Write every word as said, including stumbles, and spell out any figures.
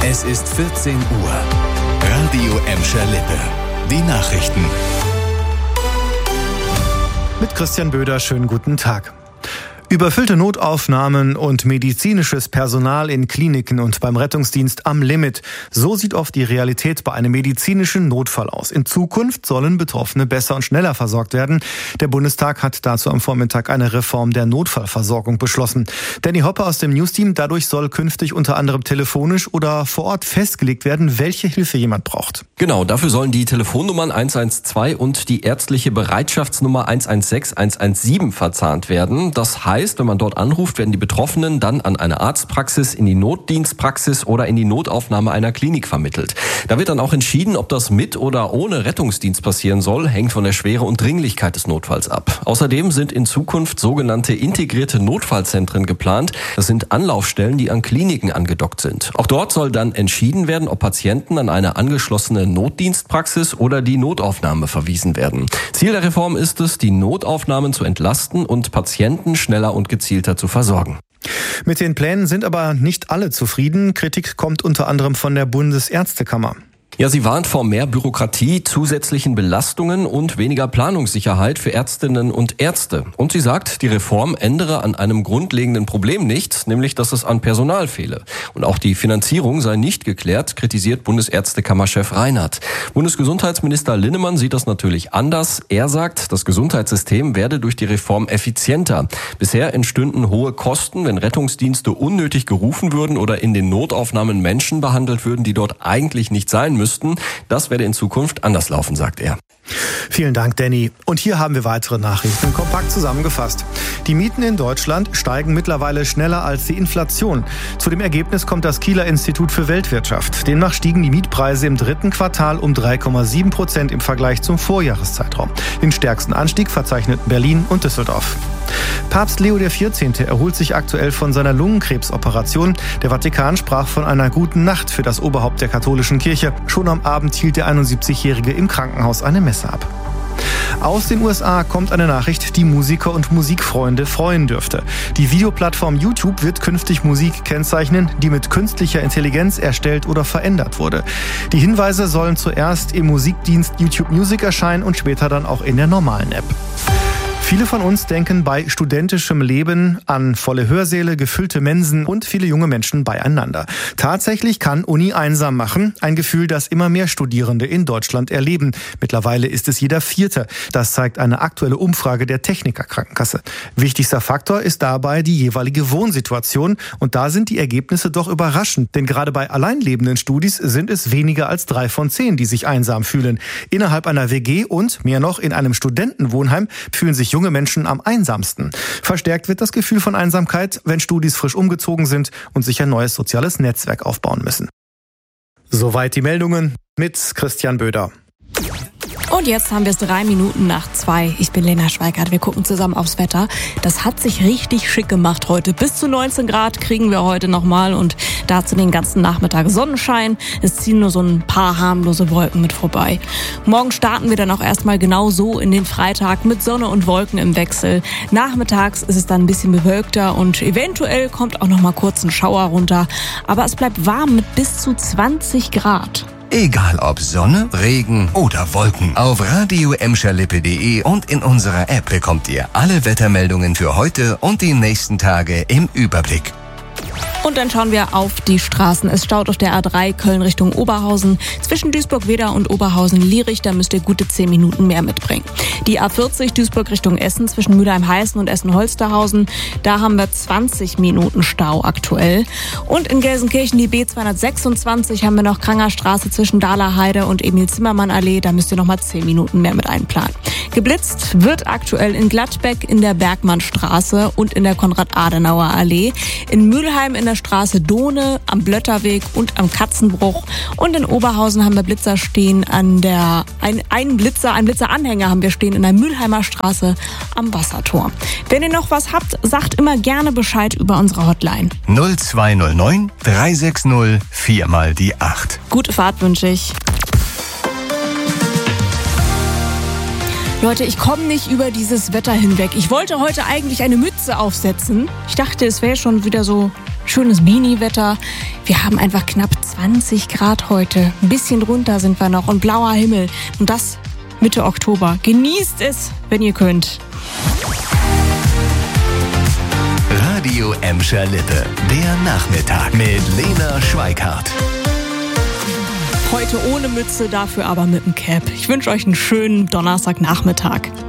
Es ist vierzehn Uhr. Radio Emscher Lippe. Die Nachrichten. Mit Christian Böder, schönen guten Tag. Überfüllte Notaufnahmen und medizinisches Personal in Kliniken und beim Rettungsdienst am Limit. So sieht oft die Realität bei einem medizinischen Notfall aus. In Zukunft sollen Betroffene besser und schneller versorgt werden. Der Bundestag hat dazu am Vormittag eine Reform der Notfallversorgung beschlossen. Danny Hoppe aus dem Newsteam, dadurch soll künftig unter anderem telefonisch oder vor Ort festgelegt werden, welche Hilfe jemand braucht. Genau, dafür sollen die Telefonnummern eins eins zwei und die ärztliche Bereitschaftsnummer eins eins sechs eins eins sieben verzahnt werden. Das heißt, Heißt, wenn man dort anruft, werden die Betroffenen dann an eine Arztpraxis, in die Notdienstpraxis oder in die Notaufnahme einer Klinik vermittelt. Da wird dann auch entschieden, ob das mit oder ohne Rettungsdienst passieren soll, hängt von der Schwere und Dringlichkeit des Notfalls ab. Außerdem sind in Zukunft sogenannte integrierte Notfallzentren geplant. Das sind Anlaufstellen, die an Kliniken angedockt sind. Auch dort soll dann entschieden werden, ob Patienten an eine angeschlossene Notdienstpraxis oder die Notaufnahme verwiesen werden. Ziel der Reform ist es, die Notaufnahmen zu entlasten und Patienten schneller und gezielter zu versorgen. Mit den Plänen sind aber nicht alle zufrieden. Kritik kommt unter anderem von der Bundesärztekammer. Ja, sie warnt vor mehr Bürokratie, zusätzlichen Belastungen und weniger Planungssicherheit für Ärztinnen und Ärzte. Und sie sagt, die Reform ändere an einem grundlegenden Problem nichts, nämlich dass es an Personal fehle. Und auch die Finanzierung sei nicht geklärt, kritisiert Bundesärztekammerchef Reinhardt. Bundesgesundheitsminister Linnemann sieht das natürlich anders. Er sagt, das Gesundheitssystem werde durch die Reform effizienter. Bisher entstünden hohe Kosten, wenn Rettungsdienste unnötig gerufen würden oder in den Notaufnahmen Menschen behandelt würden, die dort eigentlich nicht sein müssen. Das werde in Zukunft anders laufen, sagt er. Vielen Dank, Danny. Und hier haben wir weitere Nachrichten kompakt zusammengefasst. Die Mieten in Deutschland steigen mittlerweile schneller als die Inflation. Zu dem Ergebnis kommt das Kieler Institut für Weltwirtschaft. Demnach stiegen die Mietpreise im dritten Quartal um drei Komma sieben Prozent im Vergleich zum Vorjahreszeitraum. Den stärksten Anstieg verzeichneten Berlin und Düsseldorf. Papst Leo der vierzehnte erholt sich aktuell von seiner Lungenkrebsoperation. Der Vatikan sprach von einer guten Nacht für das Oberhaupt der katholischen Kirche. Schon am Abend hielt der einundsiebzigjährige im Krankenhaus eine Messe ab. Aus den U S A kommt eine Nachricht, die Musiker und Musikfreunde freuen dürfte. Die Videoplattform YouTube wird künftig Musik kennzeichnen, die mit künstlicher Intelligenz erstellt oder verändert wurde. Die Hinweise sollen zuerst im Musikdienst YouTube Music erscheinen und später dann auch in der normalen App. Viele von uns denken bei studentischem Leben an volle Hörsäle, gefüllte Mensen und viele junge Menschen beieinander. Tatsächlich kann Uni einsam machen, ein Gefühl, das immer mehr Studierende in Deutschland erleben. Mittlerweile ist es jeder Vierte. Das zeigt eine aktuelle Umfrage der Techniker Krankenkasse. Wichtigster Faktor ist dabei die jeweilige Wohnsituation und da sind die Ergebnisse doch überraschend. Denn gerade bei alleinlebenden Studis sind es weniger als drei von zehn, die sich einsam fühlen. Innerhalb einer W G und, mehr noch, in einem Studentenwohnheim fühlen sich junge Menschen am einsamsten. Verstärkt wird das Gefühl von Einsamkeit, wenn Studis frisch umgezogen sind und sich ein neues soziales Netzwerk aufbauen müssen. Soweit die Meldungen mit Christian Böder. Und jetzt haben wir es drei Minuten nach zwei. Ich bin Lena Schweikart. Wir gucken zusammen aufs Wetter. Das hat sich richtig schick gemacht heute. Bis zu neunzehn Grad kriegen wir heute nochmal und dazu den ganzen Nachmittag Sonnenschein. Es ziehen nur so ein paar harmlose Wolken mit vorbei. Morgen starten wir dann auch erstmal genau so in den Freitag mit Sonne und Wolken im Wechsel. Nachmittags ist es dann ein bisschen bewölkter und eventuell kommt auch nochmal kurz ein Schauer runter. Aber es bleibt warm mit bis zu zwanzig Grad. Egal ob Sonne, Regen oder Wolken. Auf radio emscher lippe punkt de und in unserer App bekommt ihr alle Wettermeldungen für heute und die nächsten Tage im Überblick. Und dann schauen wir auf die Straßen. Es staut auf der A drei Köln Richtung Oberhausen. Zwischen Duisburg-Wedau und Oberhausen-Lierich, da müsst ihr gute zehn Minuten mehr mitbringen. Die A vierzig Duisburg Richtung Essen zwischen Mülheim-Heißen und Essen-Holsterhausen. Da haben wir zwanzig Minuten Stau aktuell. Und in Gelsenkirchen die B zweihundertsechsundzwanzig haben wir noch Krangerstraße zwischen Dahlerheide und Emil-Zimmermann-Allee. Da müsst ihr noch mal zehn Minuten mehr mit einplanen. Geblitzt wird aktuell in Gladbeck in der Bergmannstraße und in der Konrad-Adenauer-Allee. In Mülheim in der Straße Dohne, am Blötterweg und am Katzenbruch. Und in Oberhausen haben wir Blitzer stehen an der, ein, ein Blitzer, ein Blitzeranhänger haben wir stehen in der Mülheimer Straße am Wassertor. Wenn ihr noch was habt, sagt immer gerne Bescheid über unsere Hotline. null zwei null neun drei sechs null vier mal die acht. Gute Fahrt wünsche ich. Leute, ich komme nicht über dieses Wetter hinweg. Ich wollte heute eigentlich eine Mütze aufsetzen. Ich dachte, es wäre schon wieder so schönes Beanie-Wetter. Wir haben einfach knapp zwanzig Grad heute. Ein bisschen drunter sind wir noch und blauer Himmel. Und das Mitte Oktober. Genießt es, wenn ihr könnt. Radio Emscher Lippe. Der Nachmittag mit Lena Schweikart. Heute ohne Mütze, dafür aber mit dem Cap. Ich wünsche euch einen schönen Donnerstagnachmittag.